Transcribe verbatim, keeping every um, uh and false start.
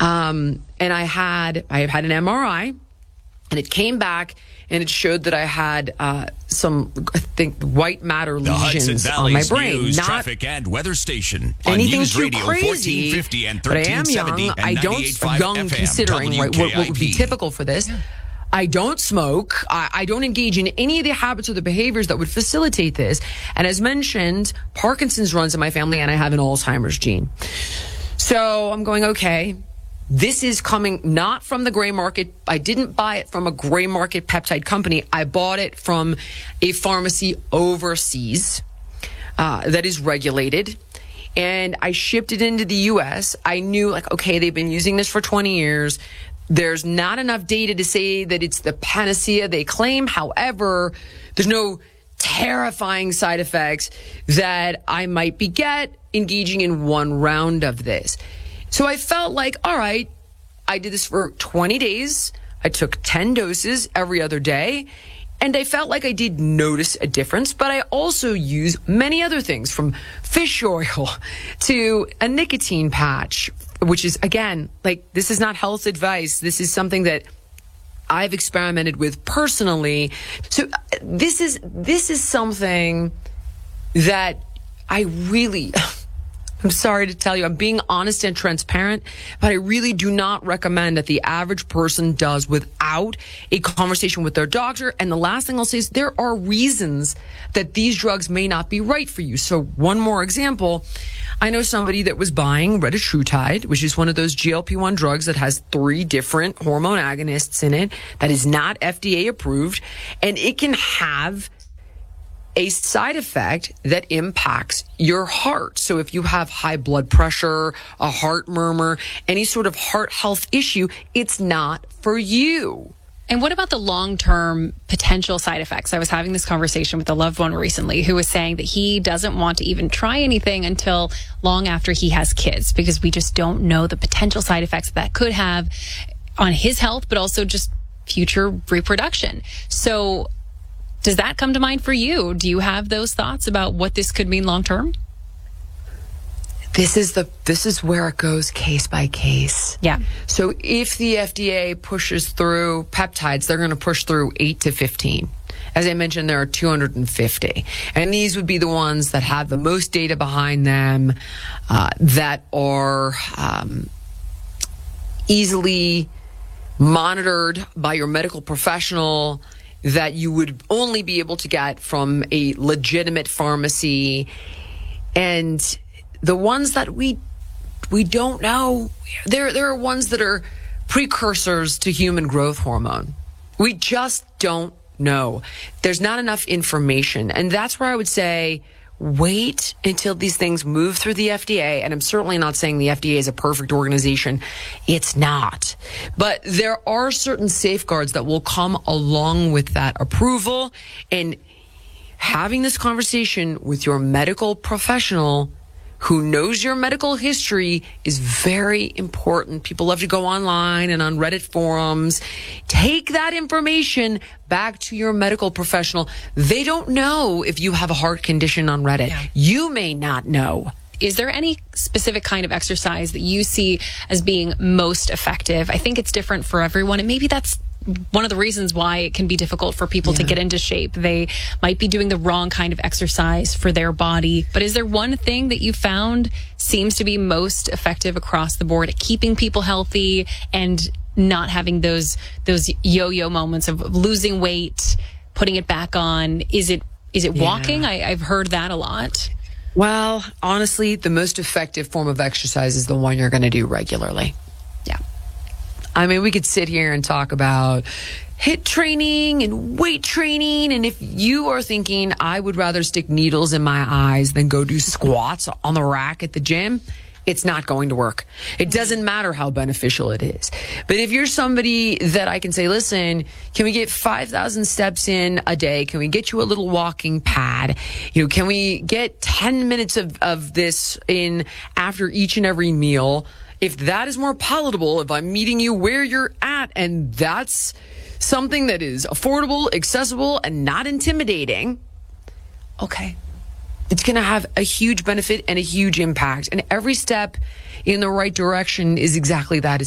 Um, and I had, I had an M R I, and it came back and it showed that I had uh, some, I think, white matter the lesions on my brain. News, Not traffic and weather station on anything News too Radio crazy, fourteen fifty and but I am thirteen seventy young. and I don't ninety-eight point five young F M, considering right, what, what would be W K I P. typical for this. Yeah. I don't smoke. I, I don't engage in any of the habits or the behaviors that would facilitate this. And as mentioned, Parkinson's runs in my family, and I have an Alzheimer's gene. So I'm going, okay, this is coming not from the gray market. I didn't buy it from a gray market peptide company. I bought it from a pharmacy overseas uh, that is regulated. And I shipped it into the U S. I knew, like, okay, they've been using this for twenty years. There's not enough data to say that it's the panacea they claim. However, there's no terrifying side effects that I might be get engaging in one round of this. So I felt like, all right, I did this for twenty days. I took ten doses every other day. And I felt like I did notice a difference, but I also use many other things, from fish oil to a nicotine patch, which is, again, like, this is not health advice. This is something that I've experimented with personally. So this is, this is something that I really... I'm sorry to tell you, I'm being honest and transparent, but I really do not recommend that the average person does without a conversation with their doctor. And the last thing I'll say is there are reasons that these drugs may not be right for you. So one more example, I know somebody that was buying retatrutide, which is one of those G L P one drugs that has three different hormone agonists in it, that is not F D A approved, and it can have a side effect that impacts your heart. So if you have high blood pressure, a heart murmur, any sort of heart health issue, it's not for you. And what about the long-term potential side effects? I was having this conversation with a loved one recently who was saying that he doesn't want to even try anything until long after he has kids, because we just don't know the potential side effects that could have on his health, but also just future reproduction. So does that come to mind for you? Do you have those thoughts about what this could mean long term? This is the this is where it goes case by case. Yeah. So if the F D A pushes through peptides, they're going to push through eight to fifteen. As I mentioned, there are two hundred fifty. And these would be the ones that have the most data behind them, uh, that are um, easily monitored by your medical professional, that you would only be able to get from a legitimate pharmacy. And the ones that we we don't know, there there are ones that are precursors to human growth hormone. We just don't know. There's not enough information. And that's where I would say, wait until these things move through the F D A. And I'm certainly not saying the F D A is a perfect organization. It's not. But there are certain safeguards that will come along with that approval. And having this conversation with your medical professional who knows your medical history is very important. People love to go online and on Reddit forums. Take that information back to your medical professional. They don't know if you have a heart condition on Reddit. Yeah. You may not know. Is there any specific kind of exercise that you see as being most effective? I think it's different for everyone, and maybe that's one of the reasons why it can be difficult for people yeah. to get into shape. They might be doing the wrong kind of exercise for their body. But is there one thing that you found seems to be most effective across the board at keeping people healthy and not having those those yo-yo moments of losing weight, putting it back on? Is it is it yeah. walking? I, I've heard that a lot. Well, honestly, the most effective form of exercise is the one you're going to do regularly. Yeah. I mean, we could sit here and talk about HIIT training and weight training. And if you are thinking, I would rather stick needles in my eyes than go do squats on the rack at the gym, it's not going to work. It doesn't matter how beneficial it is. But if you're somebody that I can say, listen, can we get five thousand steps in a day? Can we get you a little walking pad? You know, can we get ten minutes of, of this in after each and every meal? If that is more palatable, if I'm meeting you where you're at, and that's something that is affordable, accessible, and not intimidating, okay. It's going to have a huge benefit and a huge impact. And every step in the right direction is exactly that.